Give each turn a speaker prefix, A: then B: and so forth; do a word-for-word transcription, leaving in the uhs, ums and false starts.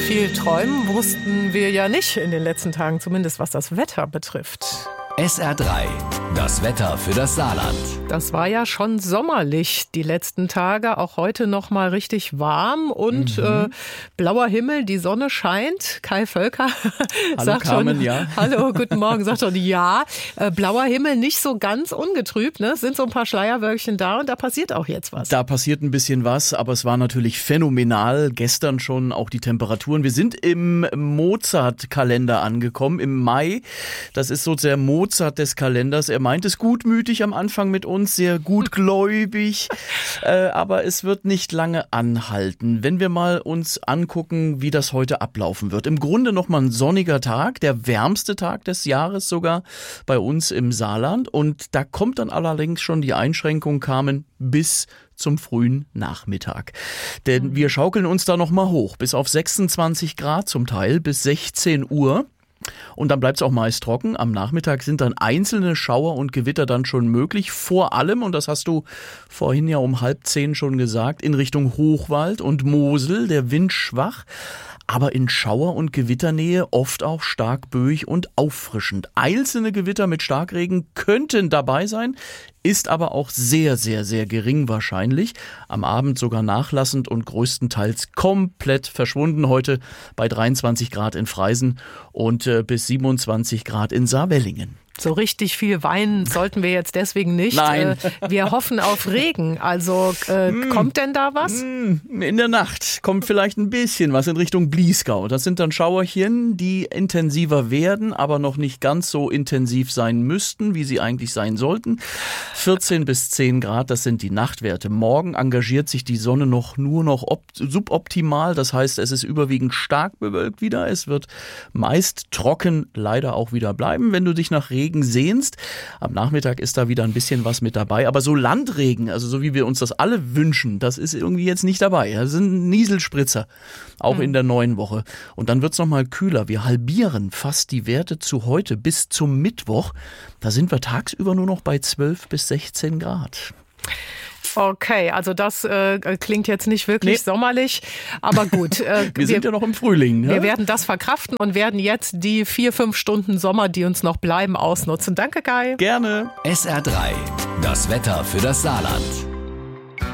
A: viel träumen wussten wir ja nicht in den letzten Tagen, zumindest was das Wetter betrifft.
B: S R drei, das Wetter für das Saarland.
A: Das war ja schon sommerlich die letzten Tage, auch heute noch mal richtig warm und mhm. äh, blauer Himmel, die Sonne scheint. Kai Völker
C: hallo
A: sagt
C: Carmen,
A: schon,
C: ja.
A: Hallo, guten Morgen, sagt schon ja. Äh, blauer Himmel nicht so ganz ungetrübt, ne? Es sind so ein paar Schleierwölkchen da und da passiert auch jetzt was.
C: Da passiert ein bisschen was, aber es war natürlich phänomenal. Gestern schon auch die Temperaturen. Wir sind im Mozart-Kalender angekommen, im Mai. Das ist so der Mozart des Kalenders. Er meint es gutmütig am Anfang mit uns, sehr gutgläubig, äh, aber es wird nicht lange anhalten. Wenn wir mal uns angucken, wie das heute ablaufen wird. Im Grunde nochmal ein sonniger Tag, der wärmste Tag des Jahres sogar bei uns im Saarland. Und da kommt dann allerdings schon die Einschränkung, Carmen, bis zum frühen Nachmittag. Denn wir schaukeln uns da nochmal hoch, bis auf sechsundzwanzig Grad zum Teil, bis sechzehn Uhr. Und dann bleibt es auch meist trocken. Am Nachmittag sind dann einzelne Schauer und Gewitter dann schon möglich. Vor allem, und das hast du vorhin ja um halb zehn schon gesagt, in Richtung Hochwald und Mosel, der Wind schwach. Aber in Schauer- und Gewitternähe oft auch stark böig und auffrischend. Einzelne Gewitter mit Starkregen könnten dabei sein, ist aber auch sehr, sehr, sehr gering wahrscheinlich. Am Abend sogar nachlassend und größtenteils komplett verschwunden. Heute bei dreiundzwanzig Grad in Freisen und äh, bis siebenundzwanzig Grad in Saarwellingen.
A: So richtig viel weinen sollten wir jetzt deswegen nicht.
C: Nein.
A: Wir hoffen auf Regen. Also äh, mm. kommt denn da was?
C: In der Nacht kommt vielleicht ein bisschen was in Richtung Bliesgau. Das sind dann Schauerchen, die intensiver werden, aber noch nicht ganz so intensiv sein müssten, wie sie eigentlich sein sollten. vierzehn bis zehn Grad, das sind die Nachtwerte. Morgen engagiert sich die Sonne noch nur noch opt- suboptimal. Das heißt, es ist überwiegend stark bewölkt wieder. Es wird meist trocken leider auch wieder bleiben, wenn du dich nach Regen sehnst. Am Nachmittag ist da wieder ein bisschen was mit dabei, aber so Landregen, also so wie wir uns das alle wünschen, das ist irgendwie jetzt nicht dabei. Das sind Nieselspritzer, auch mhm. in der neuen Woche. Und dann wird es nochmal kühler. Wir halbieren fast die Werte zu heute bis zum Mittwoch. Da sind wir tagsüber nur noch bei zwölf bis sechzehn Grad.
A: Okay, also das äh, klingt jetzt nicht wirklich nee. sommerlich, aber gut. Äh,
C: wir, wir sind ja noch im Frühling.
A: Wir
C: ja?
A: werden das verkraften und werden jetzt die vier, fünf Stunden Sommer, die uns noch bleiben, ausnutzen. Danke, Kai.
C: Gerne.
B: S R drei, das Wetter für das Saarland.